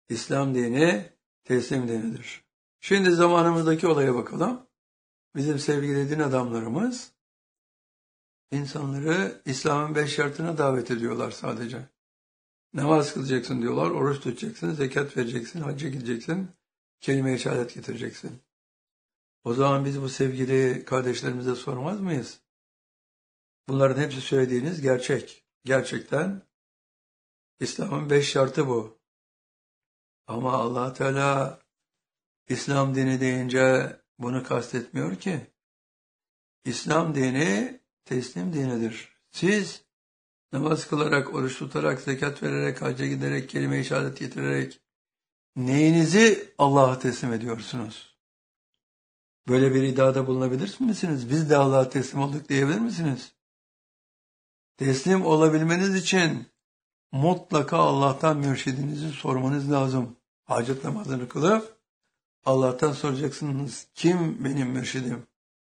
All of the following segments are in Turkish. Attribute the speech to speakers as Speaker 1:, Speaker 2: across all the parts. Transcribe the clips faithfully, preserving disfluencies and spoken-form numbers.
Speaker 1: İslam dini teslim dinidir. Şimdi zamanımızdaki olaya bakalım. Bizim sevgili din adamlarımız insanları İslam'ın beş şartına davet ediyorlar sadece. Namaz kılacaksın diyorlar, oruç tutacaksın, zekat vereceksin, hacca gideceksin, kelime-i şehadet getireceksin. O zaman biz bu sevgili kardeşlerimize sormaz mıyız? Bunların hepsi söylediğiniz gerçek. Gerçekten İslam'ın beş şartı bu. Ama Allah Teala İslam dini deyince bunu kastetmiyor ki. İslam dini teslim dinidir. Siz namaz kılarak, oruç tutarak, zekat vererek, hacca giderek, kelime-i şehadet getirerek neyinizi Allah'a teslim ediyorsunuz? Böyle bir iddiada bulunabilir misiniz? Biz de Allah'a teslim olduk diyebilir misiniz? Teslim olabilmeniz için mutlaka Allah'tan mürşidinizi sormanız lazım. Hacet namazını kılıp Allah'tan soracaksınız. Kim benim mürşidim?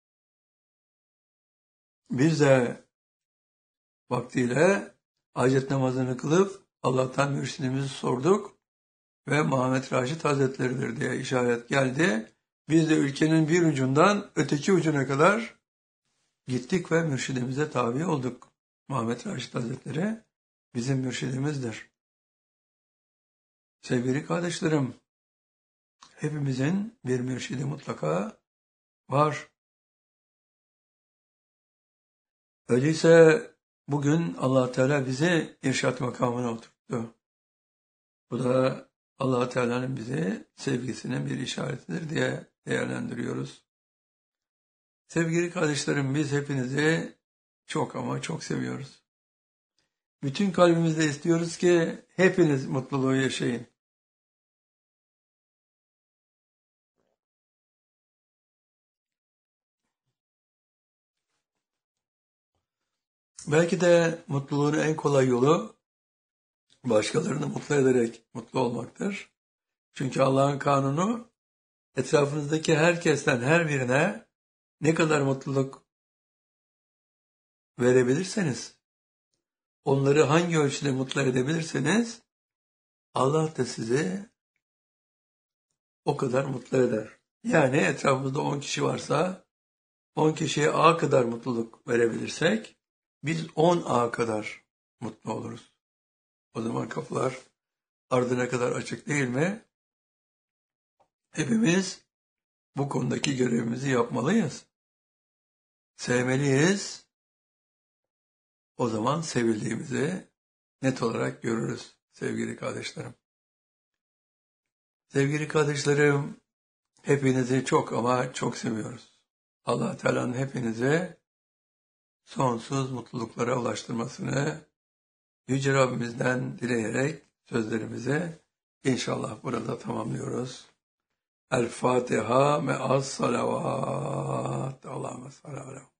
Speaker 1: Biz de vaktiyle hacet namazını kılıp Allah'tan mürşidimizi sorduk ve Muhammed Raşid Hazretleri'dir diye işaret geldi. Biz de ülkenin bir ucundan öteki ucuna kadar gittik ve mürşidimize tabi olduk. Muhammed Raşid Hazretleri bizim mürşidimizdir. Sevgili kardeşlerim, hepimizin bir mürşidi mutlaka var. Öyleyse bugün Allah Teala bizi irşat makamına oturttu. Bu da Allah Teala'nın bize sevgisinin bir işaretidir diye değerlendiriyoruz. Sevgili kardeşlerim, biz hepinizi çok ama çok seviyoruz. Bütün kalbimizle istiyoruz ki hepiniz mutluluğu yaşayın. Belki de mutluluğun en kolay yolu başkalarını mutlu ederek mutlu olmaktır. Çünkü Allah'ın kanunu etrafınızdaki herkesten her birine ne kadar mutluluk verebilirseniz, onları hangi ölçüde mutlu edebilirseniz Allah da sizi o kadar mutlu eder. Yani etrafımızda on kişi varsa on kişiye A kadar mutluluk verebilirsek biz on A kadar mutlu oluruz. O zaman kapılar ardına kadar açık değil mi? Hepimiz bu konudaki görevimizi yapmalıyız. Sevmeliyiz. O zaman sevildiğimizi net olarak görürüz sevgili kardeşlerim. Sevgili kardeşlerim, hepinizi çok ama çok seviyoruz. Allah Teala'nın hepinize sonsuz mutluluklara ulaştırmasını Yüce Rabbimizden dileyerek sözlerimizi inşallah burada tamamlıyoruz. El Fatiha me'as salavat. Allahümme salli ala